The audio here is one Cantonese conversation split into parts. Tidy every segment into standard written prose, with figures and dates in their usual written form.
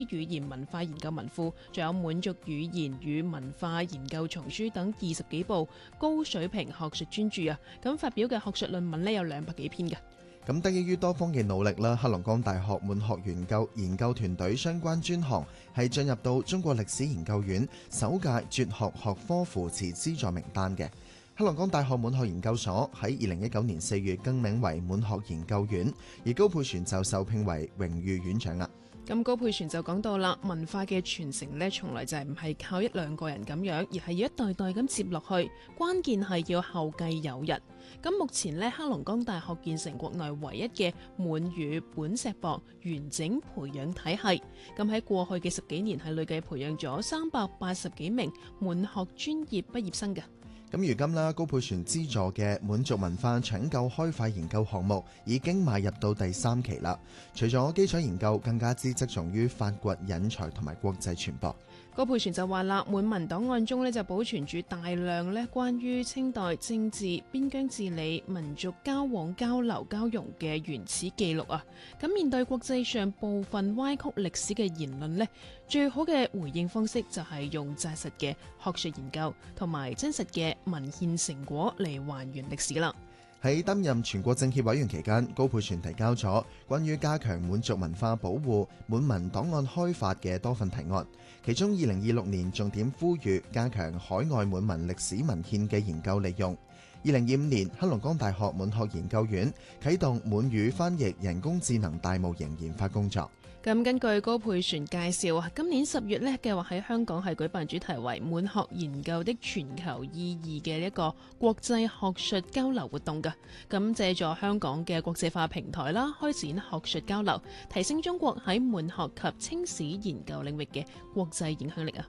語言文化研究文庫，仲有滿族語言與文化研究叢書等20幾部高水平學術專著啊。咁發表嘅學術論文呢，有200幾篇嘅。 咁得益於多方嘅努力啦，黑龍江大學滿學研究團隊相關專項係進入到中國歷史研究院首屆絕學學科扶持資助名單嘅。黑龍江大學滿學研究所喺2019年4月更名為滿學研究院，而高佩璇就受聘為榮譽院長啦。 咁高佩璇就講到啦，文化嘅傳承呢，從來就係唔係靠1、2個人咁樣，而係要一代代咁接落去，關鍵係要後繼有人。咁目前呢，黑龍江大學建成國內唯一嘅滿語本碩博完整培養體系。咁喺過去嘅10幾年係累計培養咗380幾名滿學專業畢業生嘅。 咁如今啦，高佩璇資助嘅滿族文化搶救開發研究項目已經邁入到第3期啦。除咗基礎研究，更加之側重於發掘引才同埋國際傳播。 高佩璇就話啦，滿文檔案中呢就保存住大量呢關於清代政治、邊疆治理、民族交往交流交融嘅原始記錄啊。咁面對國際上部分歪曲歷史嘅言論呢，最好嘅回應方式就係用紮實嘅學術研究同埋真實嘅文獻成果嚟還原歷史啦。 喺擔任全國政協委員期間，高佩璇提交咗關於加強滿族文化保護、滿文檔案開發嘅多份提案，其中2026年重點呼籲加強海外滿文歷史文獻嘅研究利用。2025年，黑龍江大學滿學研究院啟動滿語翻譯人工智能大模型研發工作。 咁根據高佩璇介紹啊，今年10月呢，計劃喺香港係舉辦主題為滿學研究的全球意義嘅一個國際學術交流活動㗎。咁借助香港嘅國際化平台啦，開展學術交流，提升中國喺滿學及清史研究領域嘅國際影響力啊。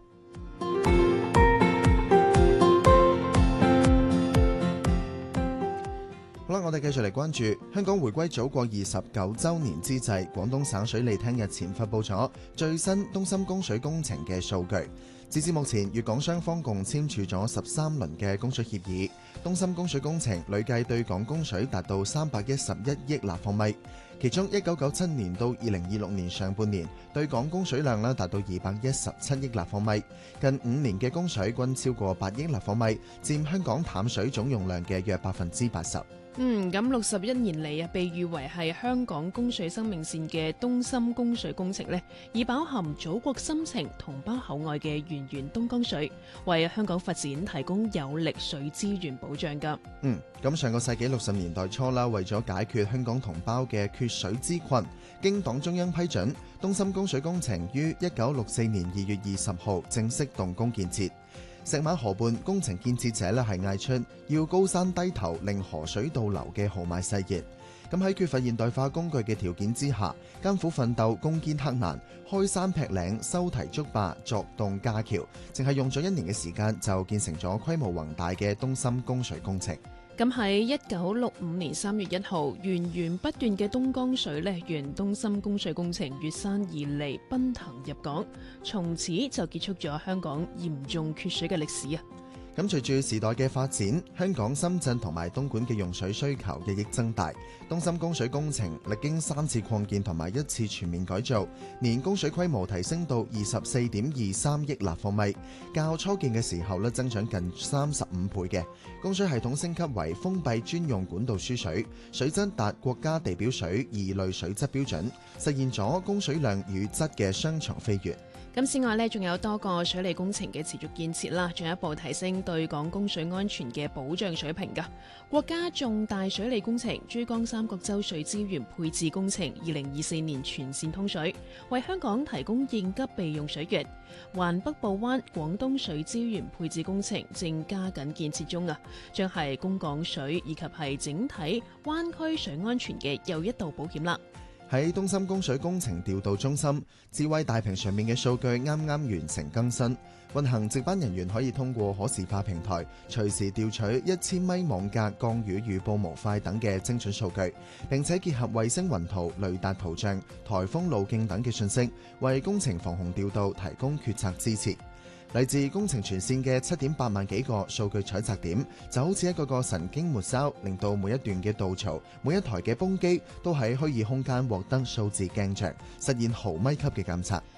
好啦，我哋繼續嚟關注香港回歸祖國29週年之際，廣東省水利廳日前發布咗最新東深供水工程嘅數據。截至目前，粵港雙方共簽署咗13輪嘅供水協議，東深供水工程累計對港供水達到311億立方米，其中1997年到2026年上半年對港供水量達到217億立方米，近5年嘅供水均超過8億立方米，佔香港淡水總用量嘅約80%。 咁61年嚟啊，被譽為係香港供水生命線嘅東深供水工程呢，以飽含祖國深情、同胞厚愛嘅源源東江水，為香港發展提供有力水資源保障㗎。 咁上個世紀60年代初啦，為咗解決香港同胞嘅缺水之困，經黨中央批准，東深供水工程於1964年2月20號正式動工建設。石馬河畔工程建設者係嗌出要高山低頭令河水倒流嘅豪邁誓言。咁喺缺乏現代化工具嘅條件之下，艱苦奮鬥、攻堅克難、開山劈嶺、修堤築壩、鑿洞架橋，淨係用咗1年嘅時間就建成咗規模宏大嘅東深供水工程。 咁喺1965年3月1號，源源不斷嘅東江水呢，沿東深供水工程越山而嚟，奔騰入港，從此就結束咗香港嚴重缺水嘅歷史啊！ 咁隨住時代嘅發展，香港、深圳同埋東莞嘅用水需求日益增大。東深供水工程歷經3次擴建同埋1次全面改造，年供水規模提升到24.23億立方米，較初建嘅時候增長近35倍嘅。供水系統升級為封閉專用管道輸水，水質達國家地表水2類水質標準，實現咗供水量與質嘅雙重飛躍。 咁此外呢，仲有多個水利工程嘅持續建設啦，進一步提升對港供水安全嘅保障水平㗎。國家重大水利工程珠江三角洲水資源配置工程2024年全線通水，為香港提供應急備用水源。環北部灣廣東水資源配置工程正加緊建設中啊，將係供港水以及係整體灣區水安全嘅又一道保險啦。 喺東深供水工程調度中心，智慧大屏上面嘅數據啱啱完成更新，運行值班人員可以通過可視化平台隨時調取1000米網格降雨預報模塊等嘅精準數據，並且結合衛星雲圖、雷達圖像、颱風路徑等嘅信息，為工程防洪調度提供決策支持。嚟自工程全線嘅7.8萬幾個數據採集點，就好似一個神經末梢，令到每一段嘅導槽、每一台嘅泵機都喺虛擬空間獲得數字鏡像，實現毫米級嘅監測。